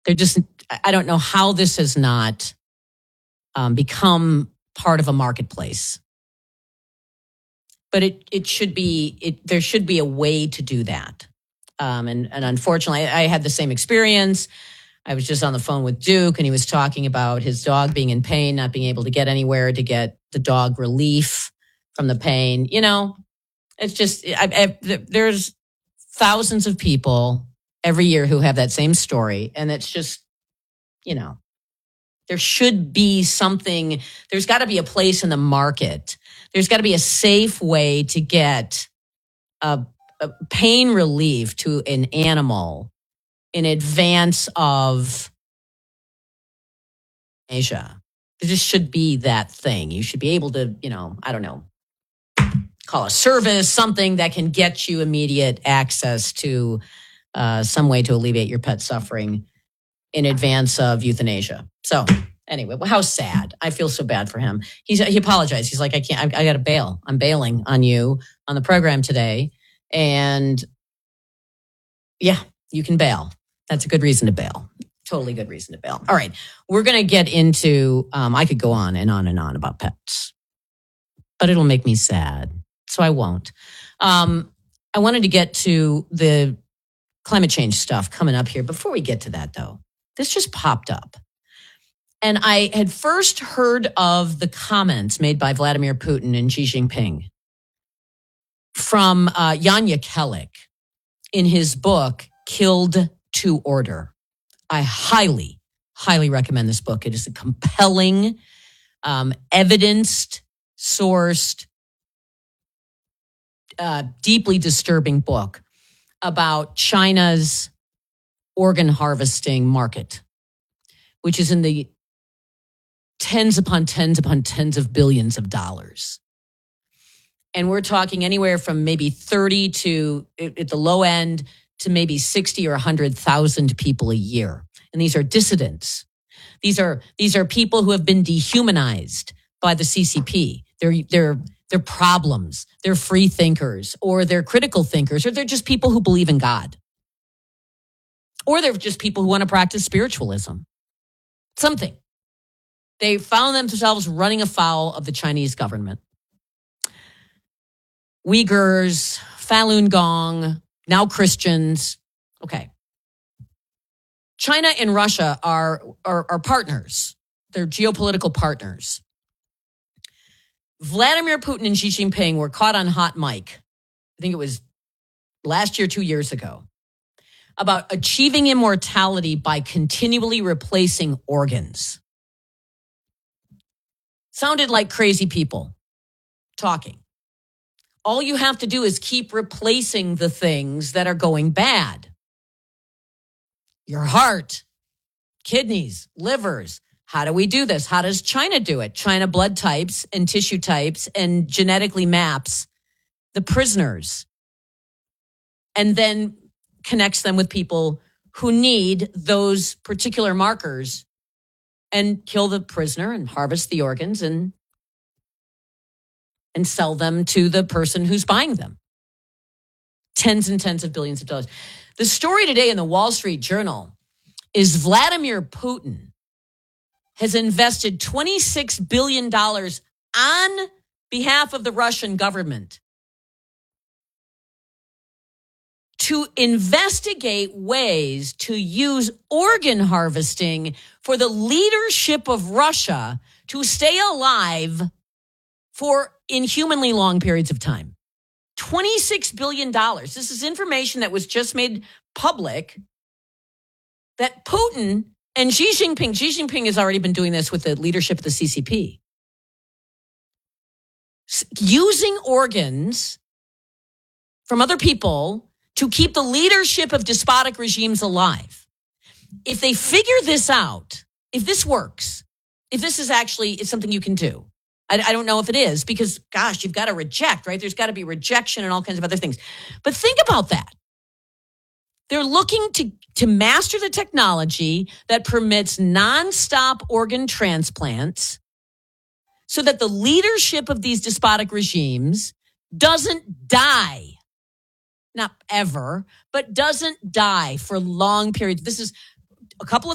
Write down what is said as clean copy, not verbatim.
They're just, I don't know how this has not become part of a marketplace. But it should be, there should be a way to do that. And unfortunately, I had the same experience. I was just on the phone with Duke, and he was talking about his dog being in pain, not being able to get anywhere to get the dog relief from the pain. You know, it's just, there's thousands of people every year who have that same story. And it's just, you know, there should be something, there's got to be a place in the market. There's got to be a safe way to get a pain relief to an animal in advance of Asia. There just should be that thing. You should be able to, you know, I don't know, call a service, something that can get you immediate access to some way to alleviate your pet's suffering in advance of euthanasia. So anyway, well, how sad. I feel so bad for him. He apologized. He's like, I got to bail. I'm bailing on you on the program today. And yeah, you can bail. That's a good reason to bail. Totally good reason to bail. All right. We're going to get into, I could go on and on and on about pets, but it'll make me sad. So I won't. I wanted to get to the climate change stuff coming up here. Before we get to that, though, this just popped up. And I had first heard of the comments made by Vladimir Putin and Xi Jinping from Jan Jekielek in his book, Killed to Order. I highly, highly recommend this book. It is a compelling, evidenced, sourced, deeply disturbing book about China's organ harvesting market, which is in the tens upon tens upon tens of billions of dollars. And we're talking anywhere from maybe 30 to, at the low end, to maybe 60 or 100,000 people a year. And these are dissidents. These are people who have been dehumanized by the CCP. They're problems. They're free thinkers, or they're critical thinkers, or they're just people who believe in God. Or they're just people who want to practice spiritualism. Something. They found themselves running afoul of the Chinese government. Uyghurs, Falun Gong, now Christians. Okay. China and Russia are partners. They're geopolitical partners. Vladimir Putin and Xi Jinping were caught on hot mic. I think it was last year, 2 years ago, about achieving immortality by continually replacing organs. Sounded like crazy people talking. All you have to do is keep replacing the things that are going bad. Your heart, kidneys, livers. How do we do this? How does China do it? China blood types and tissue types and genetically maps the prisoners and then connects them with people who need those particular markers and kill the prisoner and harvest the organs and sell them to the person who's buying them. Tens and tens of billions of dollars. The story today in the Wall Street Journal is Vladimir Putin has invested $26 billion on behalf of the Russian government to investigate ways to use organ harvesting for the leadership of Russia to stay alive for inhumanly long periods of time. $26 billion. This is information that was just made public that Putin and Xi Jinping has already been doing this with the leadership of the CCP. Using organs from other people to keep the leadership of despotic regimes alive. If they figure this out, if this works, if this is actually something you can do, I don't know if it is because, gosh, you've got to reject, right? There's got to be rejection and all kinds of other things. But think about that. They're looking to master the technology that permits nonstop organ transplants so that the leadership of these despotic regimes doesn't die. Not ever, but doesn't die for long periods. This is a couple of